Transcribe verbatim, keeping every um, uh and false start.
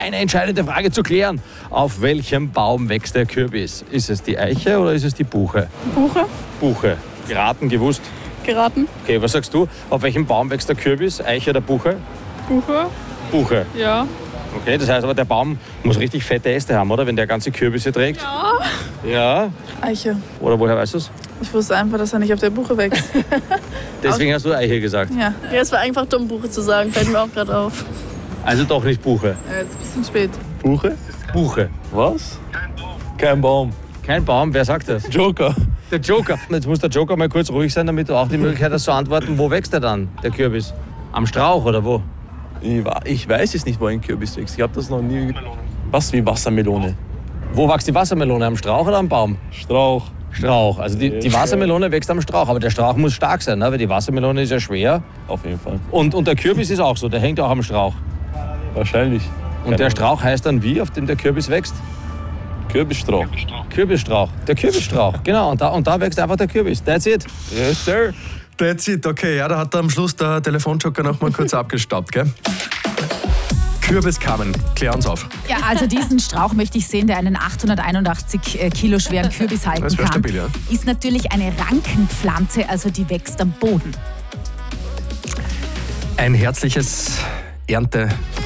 Eine entscheidende Frage zu klären. Auf welchem Baum wächst der Kürbis? Ist es die Eiche oder ist es die Buche? Buche. Buche. Geraten, gewusst? Geraten. Okay, was sagst du? Auf welchem Baum wächst der Kürbis? Eiche oder Buche? Buche. Buche. Ja. Okay, das heißt aber, der Baum muss richtig fette Äste haben, oder? Wenn der ganze Kürbisse trägt? Ja. Ja? Eiche. Oder woher weißt du es? Ich wusste einfach, dass er nicht auf der Buche wächst. Deswegen hast du Eiche gesagt. Ja. Ja, es war einfach dumm, Buche zu sagen. Fällt mir auch gerade auf. Also doch nicht Buche. Ja, jetzt ist ein bisschen spät. Buche? Buche. Was? Kein Baum. Kein Baum, wer sagt das? Joker. Der Joker. Jetzt muss der Joker mal kurz ruhig sein, damit du auch die Möglichkeit hast zu antworten. Wo wächst der dann, der Kürbis? Am Strauch oder wo? Ich, wa- ich weiß es nicht, wo ein Kürbis wächst. Ich habe das noch nie. Was wie Wassermelone? Wo wächst die Wassermelone? Am Strauch oder am Baum? Strauch. Strauch. Also die, die Wassermelone wächst am Strauch, aber der Strauch muss stark sein, ne? Weil die Wassermelone ist ja schwer. Auf jeden Fall. Und, und der Kürbis ist auch so, der hängt auch am Strauch. Wahrscheinlich. Und der Strauch heißt dann wie, auf dem der Kürbis wächst? Kürbisstrauch. Kürbisstrauch. Der Kürbisstrauch, genau. Und da, und da wächst einfach der Kürbis. That's it. Yes, sir. That's it, okay. Ja, da hat am Schluss der Telefonjoker noch mal kurz abgestaubt, gell? Kürbis Carmen, klär uns auf. Ja, also diesen Strauch möchte ich sehen, der einen achthunderteinundachtzig Kilo schweren Kürbis halten Das wäre kann. stabil, ja. Ist natürlich eine Rankenpflanze, also die wächst am Boden. Ein herzliches Ernte